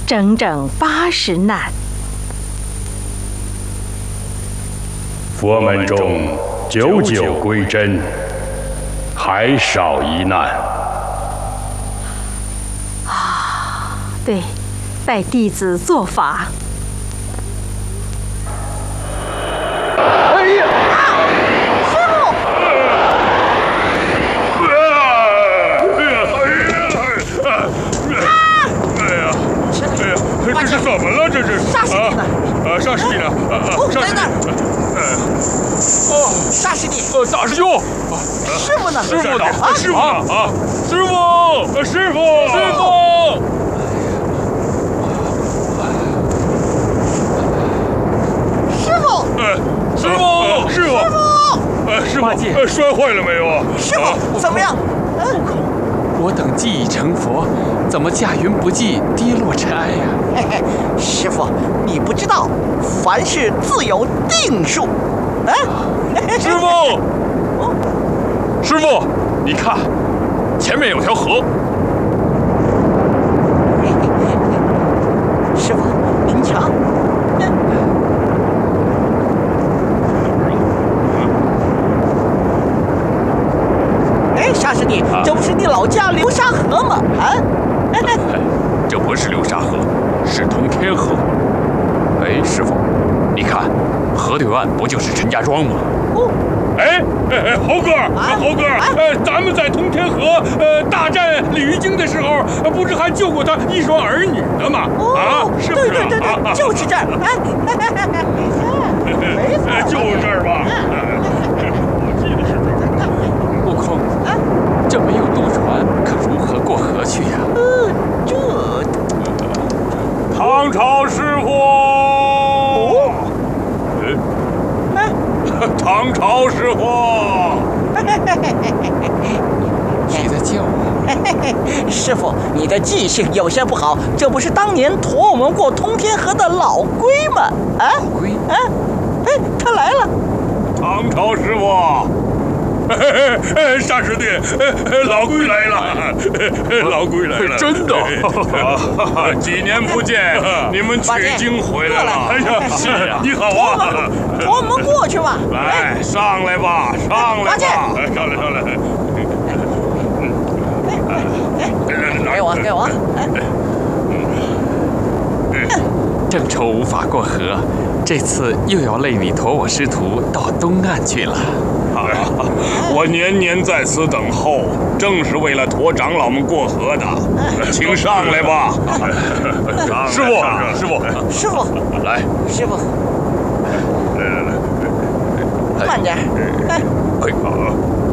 整整80难。 佛门中99归真，还少一难。 对，待弟子做法。 哎呀！师傅！ 这是怎么了？这是沙师弟呢？ 沙师弟呢？ 在那儿。沙师弟。 大师兄。 师傅呢？ 师傅呢？师傅呢？师傅！师傅！师傅！ 师傅！ 师傅！师傅！师傅！摔坏了没有啊？ 师傅怎么样？ 悟空，我等既已成佛，怎么驾云不济，跌落尘埃呀？ 嘿嘿，师傅，你不知道，凡事自有定数。 师傅！师傅，你看，前面有条河。 师傅，您瞧。沙师弟，这不是你老家流沙河吗？ 这不是流沙河，是通天河。哎，师傅，你看，河对岸不就是陈家庄吗？猴哥，猴哥，咱们在通天河大战鲤鱼精的时候，不是还救过他一双儿女的吗？是不是？ 对，就是这儿。没错， 就这儿吧。 悟空，这没有渡船，可如何过河去呀？ 唐朝师傅。唐朝师傅。 谁在叫我？ 师傅，你的记性有些不好，这不是当年驮我们过通天河的老龟吗？ 老龟？ 他来了。 唐朝师傅。沙师弟，老龟来了，老龟来了，真的！几年不见，你们取经回来了。哎呀，是啊，你好啊！ 驮我们过去吧。 来，上来吧，上来吧，上来，上来。 给我。 正愁无法过河，这次又要累你驮我师徒到东岸去了。 我年年在此等候，正是为了驮长老们过河的。请上来吧，师傅，来， 师傅， 来， 慢点。